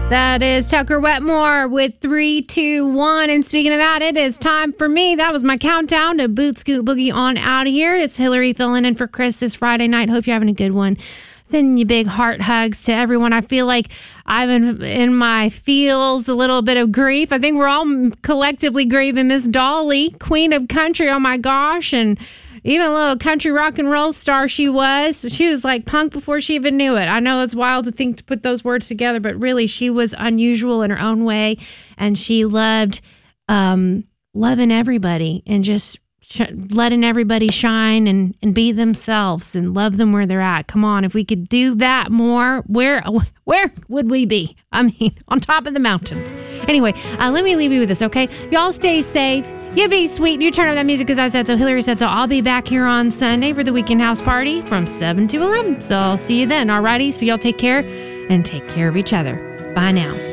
That is Tucker Wetmore with 3, 2, 1. And speaking of that, it is time for me. That was my countdown to Boot Scoot Boogie on out of here. It's Hillary filling in for Chris this Friday night. Hope you're having a good one. Sending you big heart hugs to everyone. I feel like I'm in my feels a little bit of grief. I think we're all collectively grieving Miss Dolly, Queen of Country. Oh my gosh. And even a little country rock and roll star she was. She was like punk before she even knew it. I know it's wild to think to put those words together, but really she was unusual in her own way. And she loved loving everybody and just letting everybody shine and be themselves and love them where they're at. Come on, if we could do that more, where would we be? I mean, on top of the mountains. Anyway, let me leave you with this, okay? Y'all stay safe. You be sweet. You turn up that music as I said so. Hillary said so. I'll be back here on Sunday for the weekend house party from 7 to 11. So I'll see you then, alrighty? So y'all take care and take care of each other. Bye now.